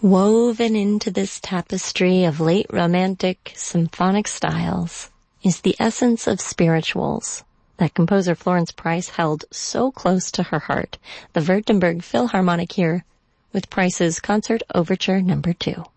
Woven into this tapestry of late romantic symphonic styles is the essence of spirituals that composer Florence Price held so close to her heart. The Württemberg Philharmonic here with Price's Concert Overture No. 2.